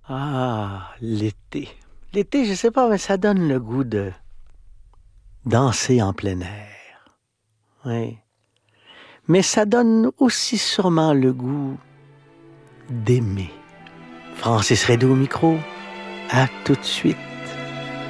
Ah, l'été. L'été, je sais pas, mais ça donne le goût de danser en plein air. Oui. Mais ça donne aussi sûrement le goût d'aimer. Francis Redé au micro. À tout de suite.